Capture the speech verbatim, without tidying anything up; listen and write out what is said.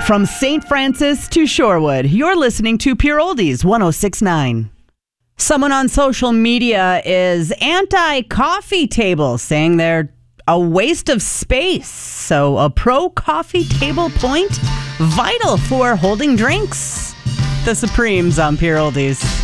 From Saint Francis to Shorewood, you're listening to Pure Oldies one oh six point nine. Someone on social media is anti-coffee table, saying they're a waste of space. So a pro coffee table point, vital for holding drinks. The Supremes on Pure Oldies.